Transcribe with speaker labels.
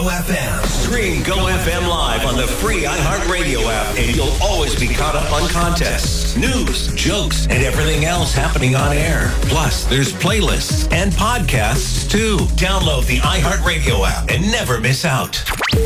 Speaker 1: Go FM. Stream Go FM live on the free iHeartRadio app, and you'll always be caught up on contests, news, jokes, and everything else happening on air. Plus, there's playlists and podcasts, too. Download the iHeartRadio app and never miss out.